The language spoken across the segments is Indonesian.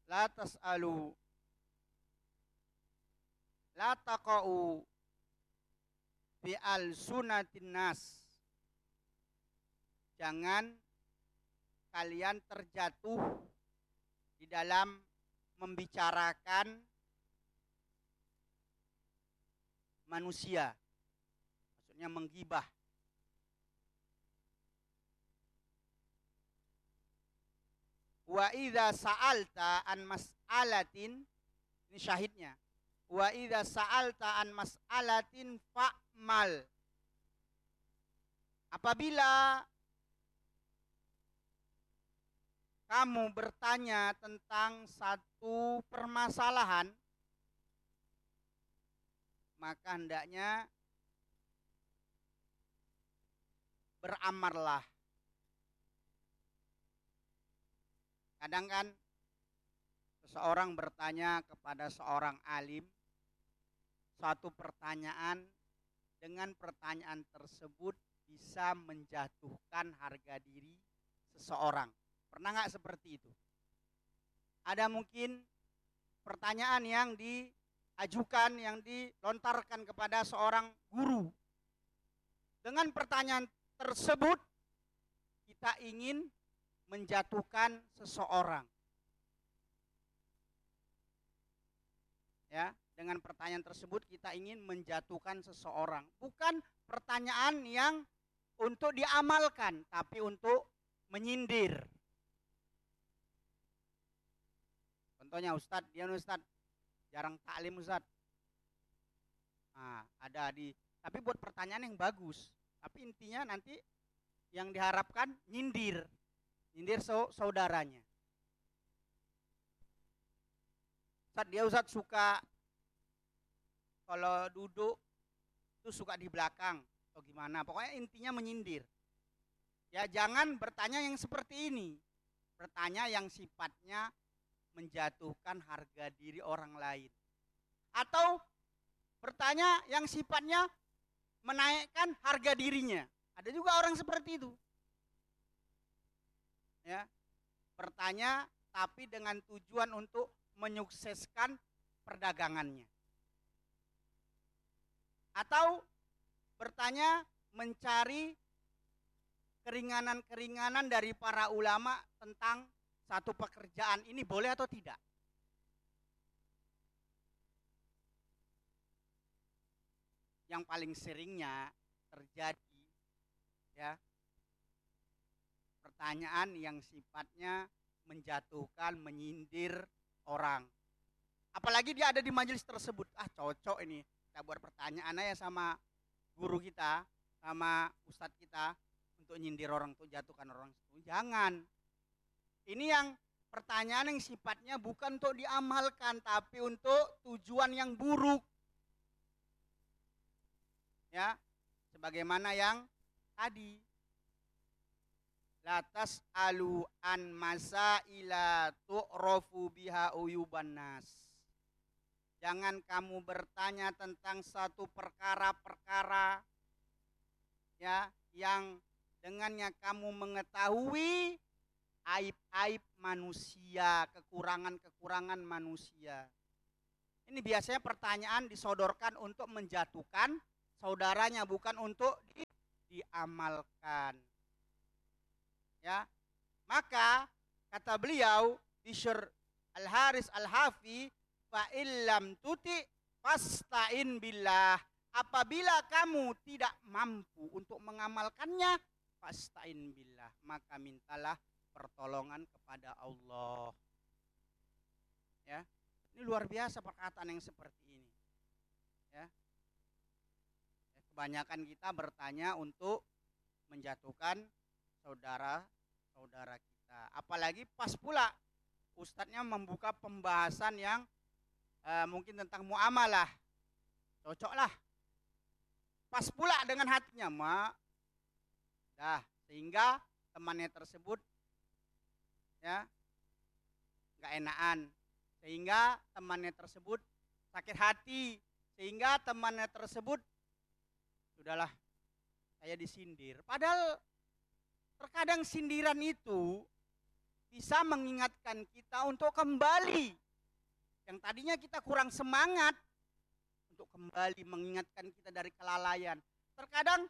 La tas'alu la taqa'u fi al-sunatin nas. Jangan kalian terjatuh di dalam membicarakan manusia. Maksudnya menggibah. Wa idza sa'alta an mas'alatin, ini syahidnya. Wa idza sa'alta an mas'alatin fa'mal. Apabila kamu bertanya tentang satu permasalahan, maka hendaknya beramallah. Kadang kan seseorang bertanya kepada seorang alim suatu pertanyaan, dengan pertanyaan tersebut bisa menjatuhkan harga diri seseorang. Pernah nggak seperti itu? Ada mungkin pertanyaan yang diajukan, yang dilontarkan kepada seorang guru. Dengan pertanyaan tersebut kita ingin menjatuhkan seseorang. Ya, dengan pertanyaan tersebut kita ingin menjatuhkan seseorang. Bukan pertanyaan yang untuk diamalkan, tapi untuk menyindir. Contohnya Ustadz, dia Ustadz jarang taklim Ustadz. Nah, tapi buat pertanyaan yang bagus. Tapi intinya nanti yang diharapkan nyindir saudaranya. Ustadz suka kalau duduk itu suka di belakang atau gimana. Pokoknya intinya menyindir. Ya jangan bertanya yang seperti ini. Bertanya yang sifatnya menjatuhkan harga diri orang lain. Atau bertanya yang sifatnya menaikkan harga dirinya. Ada juga orang seperti itu. Ya, bertanya tapi dengan tujuan untuk menyukseskan perdagangannya. Atau bertanya mencari keringanan-keringanan dari para ulama tentang satu pekerjaan ini boleh atau tidak. Yang paling seringnya terjadi ya pertanyaan yang sifatnya menjatuhkan, menyindir orang. Apalagi dia ada di majelis tersebut. Ah cocok ini, kita buat pertanyaan aja sama guru kita, sama ustadz kita untuk nyindir orang itu, jatuhkan orang itu. Jangan. Ini yang pertanyaan yang sifatnya bukan untuk diamalkan, tapi untuk tujuan yang buruk. Ya, sebagaimana yang tadi. La tas'alu an masaila tu'rafu biha uyuban nas. Jangan kamu bertanya tentang satu perkara-perkara ya yang dengannya kamu mengetahui aib-aib manusia, kekurangan-kekurangan manusia. Ini biasanya pertanyaan disodorkan untuk menjatuhkan saudaranya, bukan untuk diamalkan. Ya, maka kata beliau Bishr Al-Haris Al-Hafi, fa illam tuti fasta'in billah. Apabila kamu tidak mampu untuk mengamalkannya, fasta'in billah, maka mintalah pertolongan kepada Allah. Ya, ini luar biasa perkataan yang seperti ini. Ya, kebanyakan kita bertanya untuk menjatuhkan saudara-saudara kita. Apalagi pas pula ustadznya membuka pembahasan yang mungkin tentang muamalah. Cocoklah. Pas pula dengan hatinya, sehingga temannya tersebut ya nggak enakan, sehingga temannya tersebut sakit hati, sehingga temannya tersebut sudahlah saya disindir. Padahal terkadang sindiran itu bisa mengingatkan kita untuk kembali. Yang tadinya kita kurang semangat untuk kembali mengingatkan kita dari kelalaian. Terkadang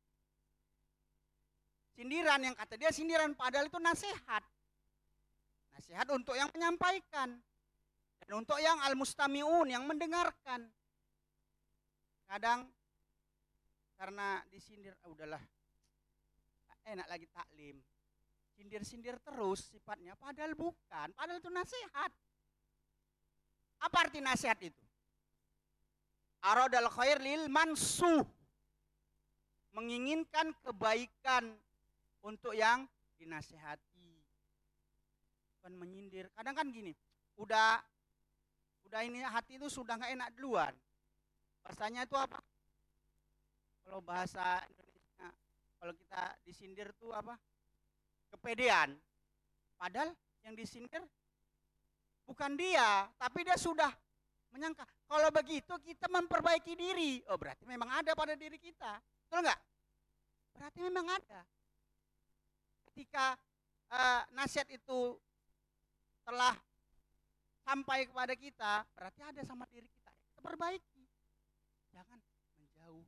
sindiran yang kata dia sindiran padahal itu nasihat. Nasihat untuk yang menyampaikan. Dan untuk yang al-mustami'un, yang mendengarkan. Kadang karena disindir, udahlah, enak lagi taklim. Sindir-sindir terus sifatnya, padahal bukan. Padahal itu nasihat. Apa arti nasihat itu? Aradal khair lil mansuh. Menginginkan kebaikan untuk yang dinasihati. Bukan menyindir. Kadang kan gini, udah ini hati itu sudah nggak enak duluan. Bahasanya itu apa? Kalau bahasa Indonesia, kalau kita disindir tuh apa? Kepedean. Padahal yang disindir bukan dia, tapi dia sudah menyangka. Kalau begitu kita memperbaiki diri. Oh, berarti memang ada pada diri kita. Betul nggak? Berarti memang ada. Ketika nasihat itu telah sampai kepada kita, berarti ada sama diri kita. Kita perbaiki. Jangan menjauh.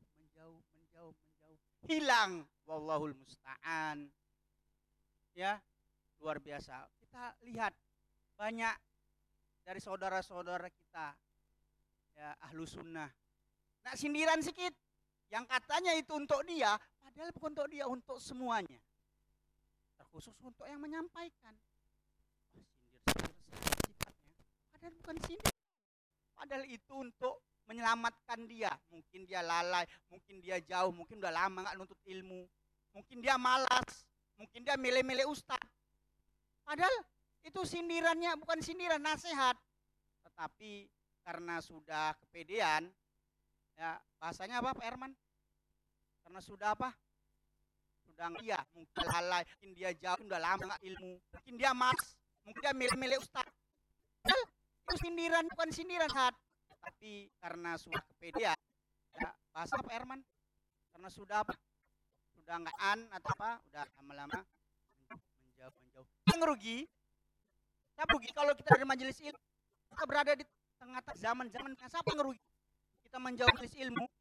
Hilang. Wallahul musta'an. Ya, luar biasa. Kita lihat banyak dari saudara-saudara kita, ya, ahlu sunnah. Nah, sindiran sedikit. Yang katanya itu untuk dia, padahal bukan untuk dia, untuk semuanya. Terkhusus untuk yang menyampaikan. Sindir sifatnya. Padahal bukan sindir. Padahal itu untuk menyelamatkan dia. Mungkin dia lalai, mungkin dia jauh, mungkin udah lama gak nuntut ilmu. Mungkin dia malas, mungkin dia milih-milih ustaz. Padahal itu sindirannya bukan sindiran, nasihat. Tetapi karena sudah kepedean, ya bahasanya apa Pak Herman? Karena sudah apa? Sudah dia mungkin lalai, mungkin dia jauh, udah lama gak ilmu. Mungkin dia malas, mungkin dia milih-milih ustaz. Padahal itu sindiran bukan sindiran, hat. Tapi karena sudah kepedean, ya bahasa Pak Herman? Karena sudah apa? Sudah nggak atau apa? Udah lama-lama menjauh. Yang rugi, siapa rugi kalau kita dari majelis ilmu? Kita berada di tengah zaman siapa yang rugi? Kita menjauh majelis ilmu.